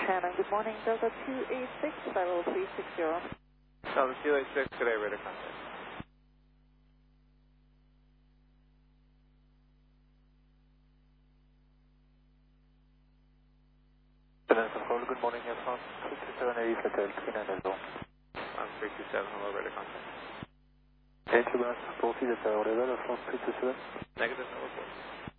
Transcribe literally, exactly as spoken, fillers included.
Shannon, good morning. Delta two eight six, level three six zero. Delta two eight six, good day, radar contact. Control, good morning, yes, one three two seven eight, Hotel three nine zero. one three two seven, hello, radar contact. Hey, two minutes, proceed at our level of one three two seven. Negative, no report.